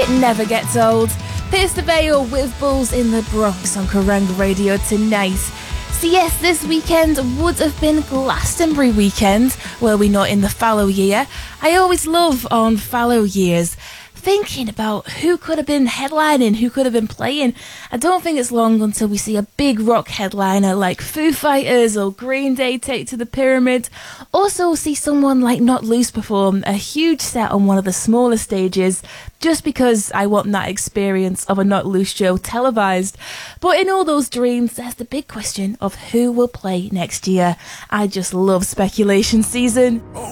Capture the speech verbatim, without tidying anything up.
It never gets old. Pierce the Veil with Bulls in the Bronx on Kerrang Radio tonight. So yes, this weekend would have been Glastonbury weekend, were we not in the fallow year. I always love on fallow years thinking about who could have been headlining, who could have been playing. I don't think it's long until we see a big rock headliner like Foo Fighters or Green Day take to the Pyramid. Also see someone like Not Loose perform a huge set on one of the smaller stages, just because I want that experience of a Not Loose show televised. But in all those dreams, there's the big question of who will play next year. I just love speculation season.